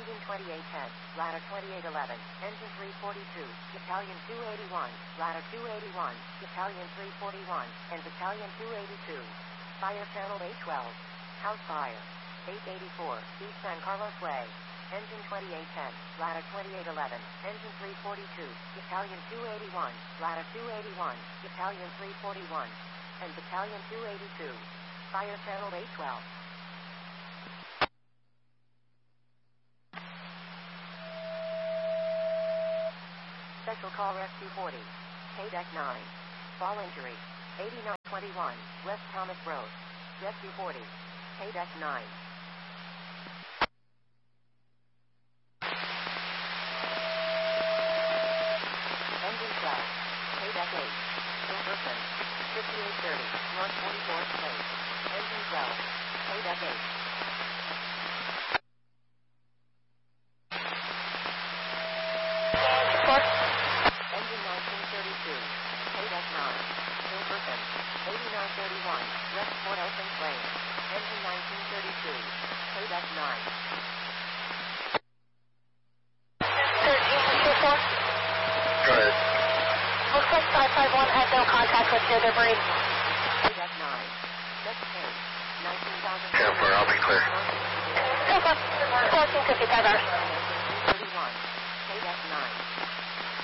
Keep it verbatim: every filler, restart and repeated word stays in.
Engine twenty-eight ten, ladder twenty-eight eleven, engine three forty-two, battalion two eighty-one, ladder two eighty-one, battalion three forty-one, and battalion two eighty-two. Fire channel eight twelve. House fire. eight eighty-four, East San Carlos Way. Engine twenty-eight ten, ladder twenty-eight eleven, engine three forty-two, battalion two eighty-one, ladder two eighty-one, battalion three forty-one, and battalion two eighty-two. Fire channel eight twelve. Special call Rescue forty. K-Deck nine. Fall injury. eighty-nine twenty-one, West Thomas Road. Rescue forty. K-Deck nine. Engine twelve. K-Deck eight. Silverton. fifty-eight thirty, North forty-fourth Place. Engine twelve. K-Deck eight. Engine nineteen thirty-two. K-Deck nine. Silverton. eighty-nine thirty-one, West Port Ocean Plain. Engine nineteen thirty-two. K-Deck nine. thirteen fifty-four. Go ahead. Looks like five five one had no contact with the debris. K-Deck nine. Just ten. nineteen thousand. ten four, I'll be clear. fourteen fifty-five hours. thirty-one. K-Deck nine.